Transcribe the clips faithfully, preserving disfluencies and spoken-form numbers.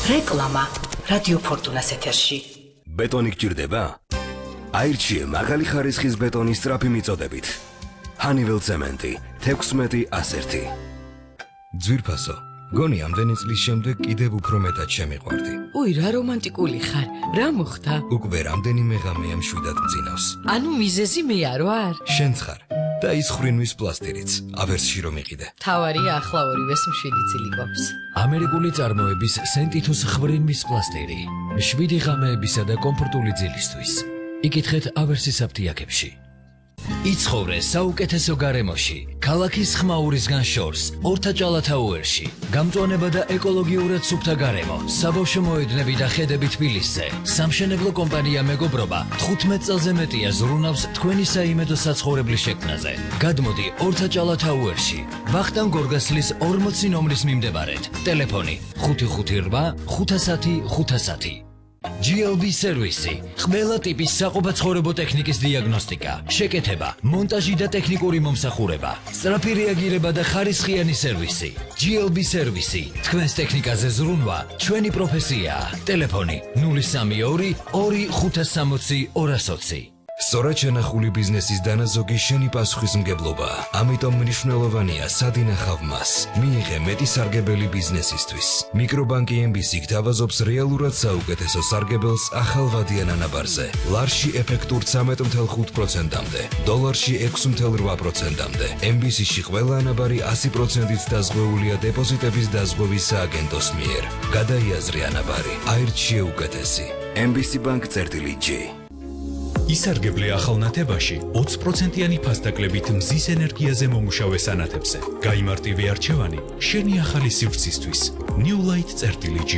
რეკლამა რადიო ფორტუნას ეთერში. ბეტონი გჭირდება? აირჩიე მაღალი ხარისხის ბეტონის სწრაფი მიწოდებით. Honeywell ცემენტი თექვსმეტი ასი. ძვირფასო, გონი ამდენი წლის შემდეგ კიდევ უფრო მეტად შემიყვარდი. უი, რა რომანტიკული ხარ. რა მოხდა? უკვე რამდენიმე ღამეა მშვიდად მძინავს. ანუ მიზეზი მე არ ვარ? შენც ხარ. და ის ხრინვის პლასტირიც, ავერსში რომ იყიდე. თავარია ახლა ორივეს მშვიდი წილი გვაქვს. ამერიკული წარმოების სენტითუს ხრინვის პლასტირი. მშვიდი ღამეებისა და კომფორტული ძილისთვის. იკითხეთ ავერსის აფთიაქებში. იცხოვრე საუკეთესო გარემოში, ქალაქის ხმაურისგან შორს, ორთაჭალათაუერში. გამწვანება და ეკოლოგიურად სუფთა გარემო, საბავშვო მოედნები და ხედები თბილისზე. სამშენებლო კომპანია მეგობრობა თხუთმეტ წელზე მეტია ზრუნავს თქვენი საიმედო საცხოვრებლის შექმნაზე. გადმოდი ორთაჭალათაუერში, ვახტანგ გორგასლის ორმოცი ნომრის მიმდებარედ. ტელეფონი ხუთი ხუთი რვა ხუთასათი ხუთასათი. G L B სერვისი, ყველა ტიპის საყოფაცხოვრებო ტექნიკის დიაგნოსტიკა, შეკეთება, მონტაჟი და ტექნიკური მომსახურება, სწრაფი რეაგირება და ხარისხიანი სერვისი. G L B სერვისი, თქვენს ტექნიკაზე ზრუნვა, ჩვენი პროფესიაა. ტელეფონი ნული სამი ორი ორი ხუთასამოცი ორასოცი. სწორად შენახული ბიზნესის დანაზოგი შენი პასუხისმგებლობაა. ამიტომ მნიშვნელოვანია სად ინახავ მას. მიიღე მეტი სარგებელი ბიზნესისთვის. მიკრობანკი M B C გთავაზობს რეალურად საუკეთესო სარგებელს ახალვადიან ანაბარზე. ლარში ეფექტურ ცამეტ ათი ხუთი პროცენტამდე, დოლარში ექვსი ათი რვა პროცენტამდე. M B C-ში ყველა ანაბარი ასი პროცენტით დაზღვეულია დეპოზიტების დაზღვევის სააგენტოს მიერ. გადაიაზრე ანაბარი, აირჩიე უკეთესი. M B C Bank წერტილი G. ისარგებლე ახალ ნათებაში ოცი პროცენტიანი ფასდაკლებით მზის ენერგიაზე მომუშავე სანათებზე. გაიმარტივე არჩევანი შენი ახალი სივრცისთვის. New Light წერტილი G.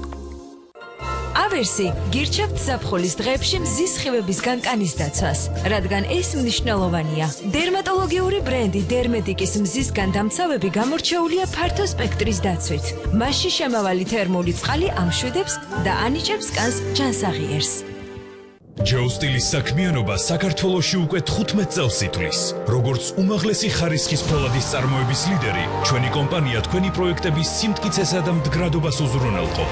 ავერსი გირჩევთ ზაფხულის დღეებში მზის სხივებისგან კანის დაცვას, რადგან ეს მნიშვნელოვანია. დერმატოლოგიური ბრენდი დერმედიკის მზისგან დამცავები გამორჩეულია ფართო სპექტრის დაცვით. მასში შემავალი თერმული წყალი ამშვიდებს და ანიჭებს კანს ჯანსაღიერს. ჯოუ სტილის საქმიანობა საქართველოში უკვე თხუთმეტ წელს ითვლის. როგორც უმაღლესი ხარისხის ფოლადის წარმოების ლიდერი, ჩვენი კომპანია თქვენი პროექტების სიმტკიცესა და მდგრადობას უზრუნველყოფს.